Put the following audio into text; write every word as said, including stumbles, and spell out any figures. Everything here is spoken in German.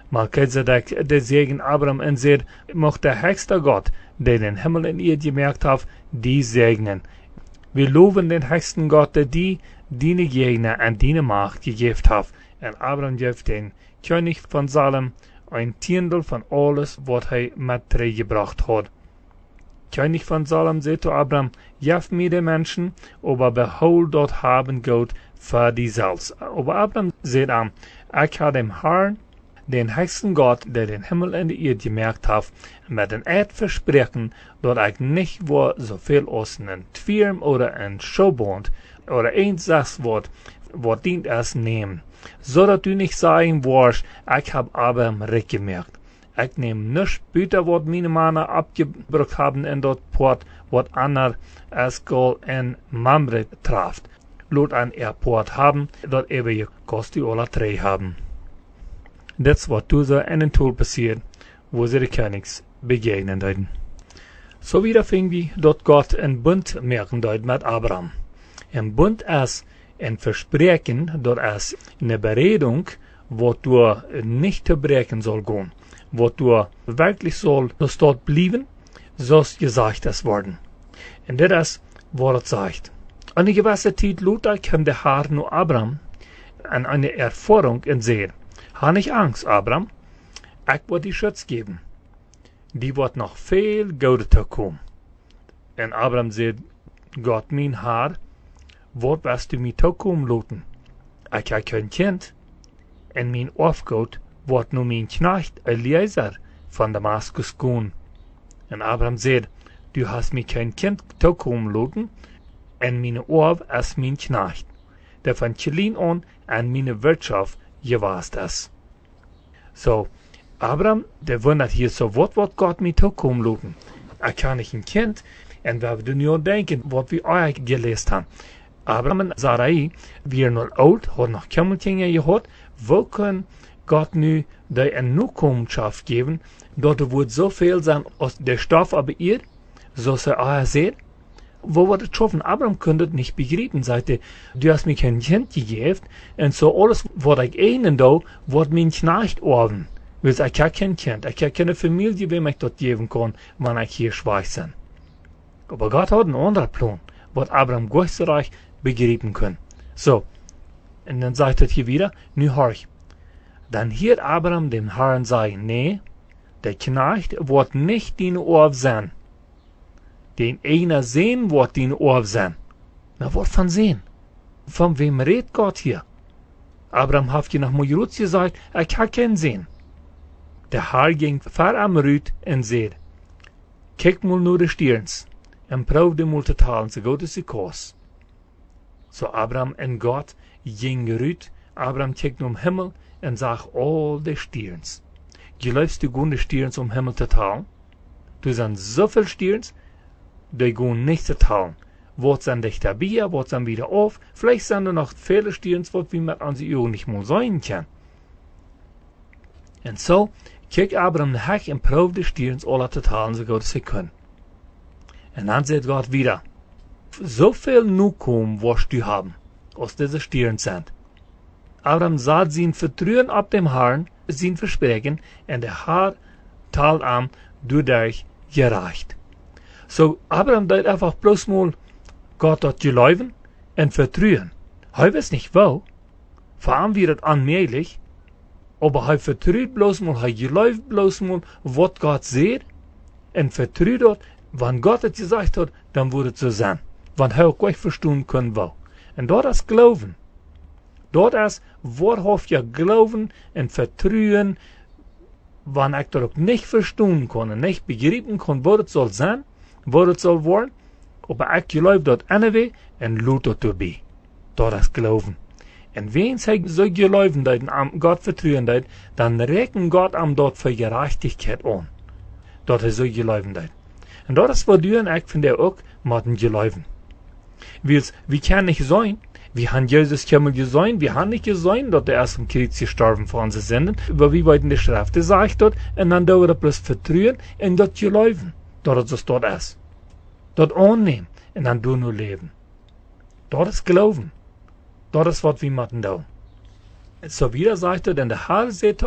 Melchizedek, der Segen Abraham und sagt, mocht der höchste Gott, der den Himmel und Erde gemacht hat, die segnen. Wir loben den höchsten Gott, der die, deine Gegner und deine Macht gegeben hat. Und Abraham gibt den König von Salem ein Tiendel von alles, was er mitgebracht hat. König von Salem sagt zu Abraham, jaf mir die Menschen, aber behol dort haben Gott für die selbst. Aber Abraham sagt an, ich habe dem Herrn, den höchsten Gott, der den Himmel und die Erde gemacht hat, mit dem Eid versprechen, dass ich nicht wo so viel aus einem Twirm oder ein Schobond oder ein Sachswort, was dient es nehmen, so dass du nicht sagen wirst, ich habe Abraham recht gemerkt. Ich nehme nicht Büter, was meine Männer abgebrückt haben in dort Port, was anderer Eskol und Mamre traf. Lot ein Airport haben, dort eben je kosti oder drei haben. Das was du so in den Tool passiert, wo sie die Königs begegnen deuten. So wieder fing wie dort Gott ein Bund merken deut mit Abraham. Ein Bund ist ein Versprechen, dort ist eine Beredung, wo du nicht zu brechen soll gehen, wo du wirklich soll das dort bleiben, so gesagt es worden. Und das ist, was es sagt. Eine gewisse Zeit Luther kam der Herr nur Abraham an eine Erfahrung und sehen. Ha nicht Angst, Abraham. Ich wird die Schutz geben. Die wird noch viel Gute kommen. Und Abraham sagt, Gott, mein Herr, wat wirst du mir kommen lassen? Ich habe kein Kind. Und mein Aufgott wird nur mein Knecht Eliezer von Damaskus gehen. Und Abraham sagt, du hast mir kein Kind kommen lassen, und meine Orb ist mein Knecht, der von klein an an meine Wirtschaft gewasst ist. So, Abraham, der wundert hier so, was wird Gott mir kommen lassen? Er kann nicht ein Kind, und wir würden nur denken, was wir euch gelesen haben. Abraham und Sarai, wir noch alt, hat noch Kammelkinder gehabt, wo kann Gott nu die eine Nachkommenschaft geben, dort wird so viel sein aus der Stoff aber ihr, so sie euch seht, wo wird es schaffen? Abraham könnte nicht begreifen, sagte, du hast mir kein Kind gegeben, und so alles, was ich ihnen da, wird mir nicht orben. Weil ich habe kein Kind, ich habe keine Familie, wem ich dort geben kann, wenn ich hier schwach bin. Aber Gott hat einen anderen Plan, was Abraham Gott begreifen kann. So, und dann sagt er hier wieder, nu horch. Dann hielt Abraham dem Herrn sagen, nee, der Knecht wird nicht dein Orb sein. Den einer sehen wird dein Orb sein. Na, was von sehen? Von wem redet Gott hier? Abraham hat je nach Mojruz gesagt, er kann keinen sehen. Der Herr ging vor am Rüt und sagt, kijk mal nur die Stirns, und probeerde mal zu talen, so gut es sie kos. So Abraham und Gott ging Rüt, Abraham kijkt um Himmel und sagt, all die Stirns. Geläufst du gut die Stirns um Himmel zu talen? Du sind so viel Stirns, die gehen nicht zu talen. Wird dann dich dabei, wird dann wieder auf, vielleicht sind da noch viele Stirns, was wie man an sie auch nicht mal sein kann. Und so, kijkt Abraham de Hek und proeft die Stirns alle zu talen, so gut sie können. Und dann sagt Gott wieder, so viel Nukum wirst du haben, aus diese Stirns sind. Abraham sah sein Vertrauen ab dem Herrn, sein Versprechen, und der Herr teilt an, du dich gereicht. So, Abraham deed einfach bloß mal Gott hat geläufen und vertrauen. Er weiß nicht wo, vor allem wird es allmählich, aber er vertraut bloß mal, er geläuft bloß mal, was Gott sieht, und vertraut dort, wenn Gott es gesagt hat, dann würde es so sein. Wenn er auch gleich verstehen können wo. Und dort ist Glauben. Dort ist wahrhaft ja Glauben und Vertrauen, wenn ich das nicht verstehen kann und nicht begreifen kann, wo es soll sein, wo es soll werden, aber ich glaube dort anyway und lut dort dabei. Dort ist Glauben. Und wenn sie so geläufen deuten, am Gott vertrauen deut, dann rechnen Gott am dort für Gerechtigkeit an. Dort ist so geläufen deut. Und dort ist was du und ich von der auch mit dem Geläufen. Wir können nicht sein, wir haben Jesus Kimmel gesehen, wir haben nicht gesehen, dass der erst im Krieg gestorben für unsere Sünden, aber wie weit in der Schrift sagt dort, und dann dauert er bloß vertrauen und dort geläufen. Dort ist dort ist. Dort annehmen und dann du nur leben. Dort ist Glauben. Dort ist was wir machen da. So wieder sagt er, denn der Herr sagt